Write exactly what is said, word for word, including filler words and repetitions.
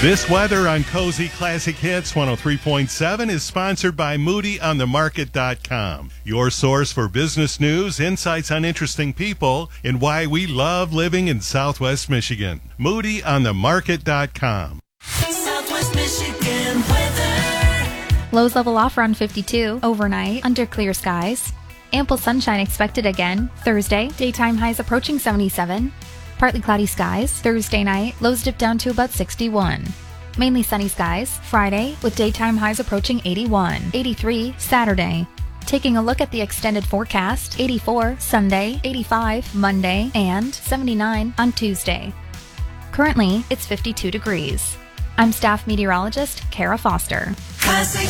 This weather on Cozy Classic Hits one oh three point seven is sponsored by Moody on the Market dot com, your source for business news, insights on interesting people, and why we love living in Southwest Michigan. Moody on the Market dot com. Southwest Michigan weather. Lows level off around fifty-two overnight under clear skies. Ample sunshine expected again Thursday. Daytime highs approaching seventy-seven. Partly cloudy skies. Thursday night, lows dip down to about sixty-one. Mainly sunny skies Friday with daytime highs approaching eighty-one. eighty-three Saturday. Taking a look at the extended forecast, eighty-four Sunday, eighty-five Monday, and seventy-nine on Tuesday. Currently, it's fifty-two degrees. I'm staff meteorologist Kara Foster. Classic